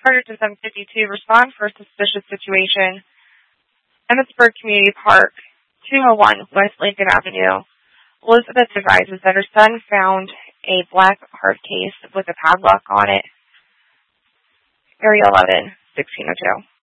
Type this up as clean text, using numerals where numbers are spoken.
Carter to 752, respond for a suspicious situation. Emmitsburg Community Park, 201 West Lincoln Avenue. Elizabeth advises that her son found a black hard case with a padlock on it. Area 11, 1602.